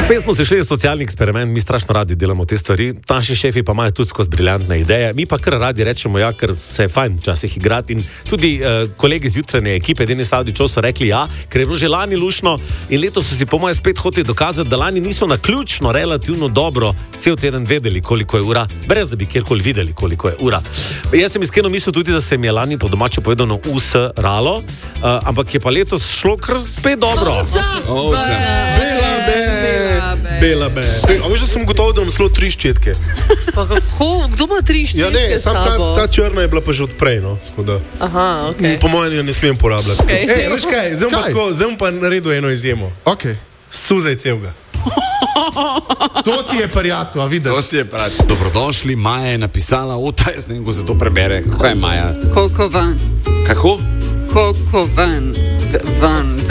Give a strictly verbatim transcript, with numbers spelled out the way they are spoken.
Spet smo se šli v socialni eksperiment, mi strašno radi delamo te stvari, naši šefi pa imajo tudi skozi briljantne ideje, mi pa kar radi rečemo, ja, ker se je fajn včasih igrati in tudi uh, kolegi z jutranje ekipe Denis Avdićov so rekli ja, ker je bilo že lani lušno in letos so si po moje spet hoteli dokazati, da lani niso naključno relativno dobro cel teden vedeli, koliko je ura, brez da bi kjerkoli videli, koliko je ura. Jaz sem iskreno mislil tudi, da se mi je lani po domače povedano usralo, uh, ampak je pa letos šlo kar spet dobro. Ovca. Bela be. Bela be. A veš, da sem gotov, da imam slo tri ščetke. Pa kako? Kdo ima tri ščetke? Ja ne, sam ta, ta črna je bila pa že odprej, no. Da, aha, okej. okay. Po mojem ne smem porabljati. Okay. Ej, veš kaj, zdaj bom pa, tako, zdaj bom pa naredil eno izjemo. Okay. Suzaj celega. To ti je prijatelj, a vidiš? To ti je prijatelj. Dobrodošli, Maja je napisala, ota, jaz ne vem, ko se to prebere. Kako je Maja? Koliko van? Kako? Koliko van? Van.